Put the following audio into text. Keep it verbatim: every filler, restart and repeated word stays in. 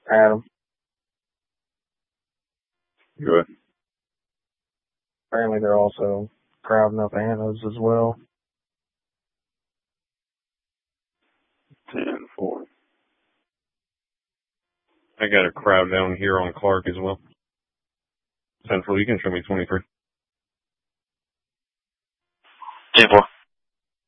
Adam. Good. Apparently they're also crowding up Anna's as well. ten four. I got a crowd down here on Clark as well. Central, you can show me twenty-three. ten four.